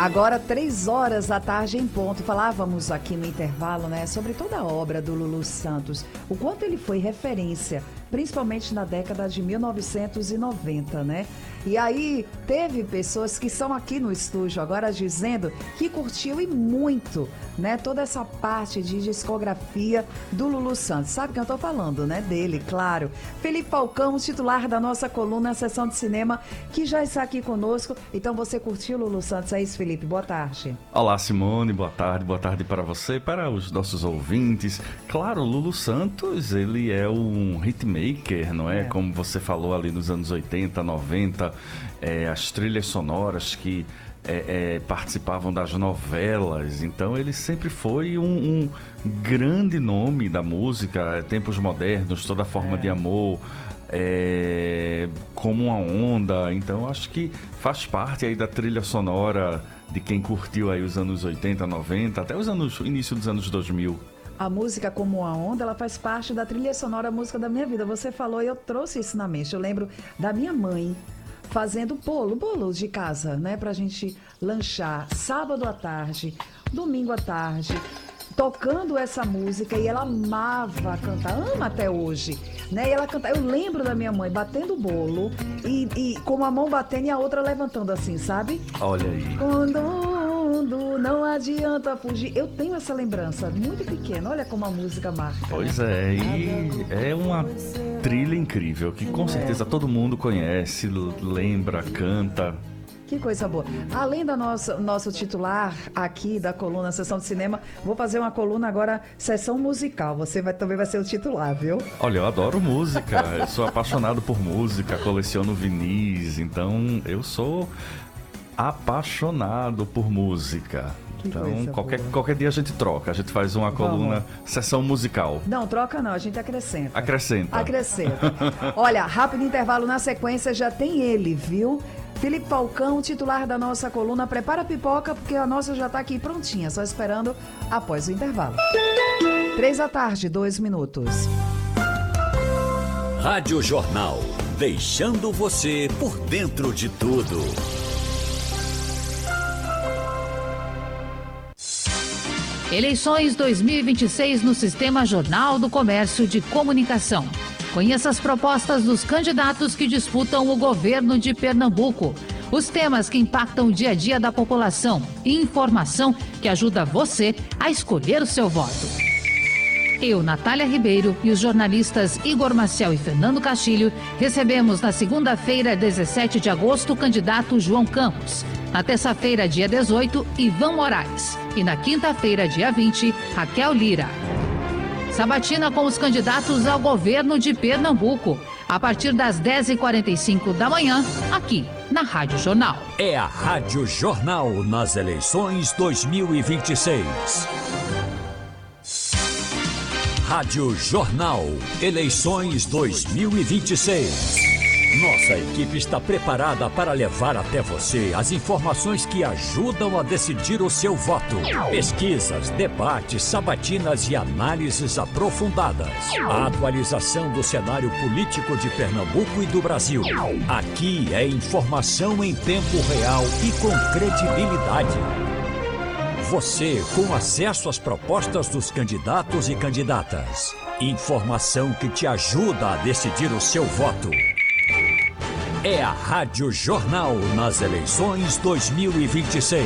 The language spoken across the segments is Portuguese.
Agora, 3h em ponto. Falávamos aqui no intervalo, né, sobre toda a obra do Lulu Santos. O quanto ele foi referência, principalmente na década de 1990, né? E aí, teve pessoas que são aqui no estúdio agora dizendo que curtiu e muito, né, toda essa parte de discografia do Lulu Santos. Sabe quem eu tô falando, né? Dele, claro. Felipe Falcão, titular da nossa coluna Sessão de Cinema, que já está aqui conosco. Então, você curtiu Lulu Santos? É isso, Felipe? Boa tarde. Olá, Simone. Boa tarde para você, para os nossos ouvintes. Claro, Lulu Santos, ele é um hitmaker, não é? Como você falou ali nos anos 80, 90, as trilhas sonoras que participavam das novelas. Então ele sempre foi um grande nome da música, Tempos Modernos, Toda Forma de Amor, Como uma Onda. Então acho que faz parte aí da trilha sonora de quem curtiu aí os anos 80, 90, até início dos anos 2000. A música Como uma Onda, ela faz parte da trilha sonora, a música da minha vida. Você falou e eu trouxe isso na mente. Eu lembro da minha mãe fazendo bolo de casa, né? Pra gente lanchar sábado à tarde, domingo à tarde, tocando essa música, e ela amava cantar, ama até hoje, né? E ela canta, eu lembro da minha mãe batendo o bolo e com uma mão batendo e a outra levantando assim, sabe? Olha aí. Quando não adianta fugir. Eu tenho essa lembrança muito pequena. Olha como a música marca. Pois é, e é uma trilha incrível que com certeza todo mundo conhece, lembra, canta. Que coisa boa. Além do nosso titular aqui da coluna Sessão de Cinema, vou fazer uma coluna agora, Sessão Musical. Você também vai ser o titular, viu? Olha, eu adoro música, eu sou apaixonado por música, coleciono vinis, então eu sou apaixonado por música. Então, qualquer dia a gente troca, a gente faz uma coluna Sessão Musical. Não, troca não, a gente acrescenta. Acrescenta. Olha, rápido intervalo, na sequência já tem ele, viu? Felipe Falcão, titular da nossa coluna. Prepara a pipoca, porque a nossa já tá aqui prontinha, só esperando após o intervalo. 3h, 2 minutos. Rádio Jornal, deixando você por dentro de tudo. Eleições 2026 no Sistema Jornal do Comércio de Comunicação. Conheça as propostas dos candidatos que disputam o governo de Pernambuco. Os temas que impactam o dia a dia da população e informação que ajuda você a escolher o seu voto. Eu, Natália Ribeiro, e os jornalistas Igor Maciel e Fernando Castilho recebemos na segunda-feira, 17 de agosto, o candidato João Campos. Na terça-feira, dia 18, Ivan Moraes. E na quinta-feira, dia 20, Raquel Lira. Sabatina com os candidatos ao governo de Pernambuco, a partir das 10h45 da manhã, aqui na Rádio Jornal. É a Rádio Jornal nas eleições 2026. Rádio Jornal, eleições 2026. Nossa equipe está preparada para levar até você as informações que ajudam a decidir o seu voto. Pesquisas, debates, sabatinas e análises aprofundadas. A atualização do cenário político de Pernambuco e do Brasil. Aqui é informação em tempo real e com credibilidade. Você com acesso às propostas dos candidatos e candidatas. Informação que te ajuda a decidir o seu voto. É a Rádio Jornal nas eleições 2026.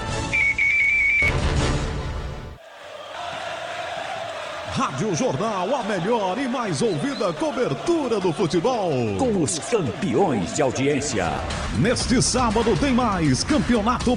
Rádio Jornal, a melhor e mais ouvida cobertura do futebol. Com os campeões de audiência. Neste sábado tem mais Campeonato